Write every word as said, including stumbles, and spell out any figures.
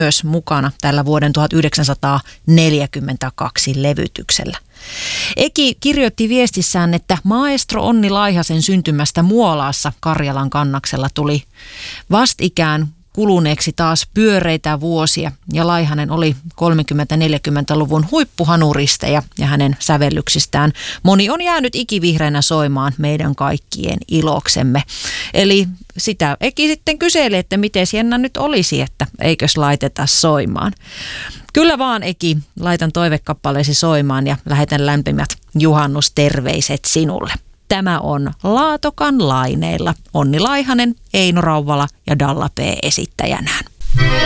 myös mukana tällä vuoden tuhatyhdeksänsataaneljäkymmentäkaksi levytyksellä. Eki kirjoitti viestissään, että maestro Onni Laihasen syntymästä Muolaassa Karjalan kannaksella tuli vastikään kuluneeksi taas pyöreitä vuosia ja Laihanen oli kolmekymmentä-neljäkymmentäluvun huippuhanuristeja ja hänen sävellyksistään moni on jäänyt ikivihreänä soimaan meidän kaikkien iloksemme. Eli sitä Eki sitten kyseli, että miten Jenna nyt olisi, että eikös laiteta soimaan. Kyllä vaan Eki, laitan toivekappaleesi soimaan ja lähetän lämpimät juhannusterveiset sinulle. Tämä on Laatokan laineilla. Onni Laihanen, Eino Rauvala ja Dalla P esittäjänään.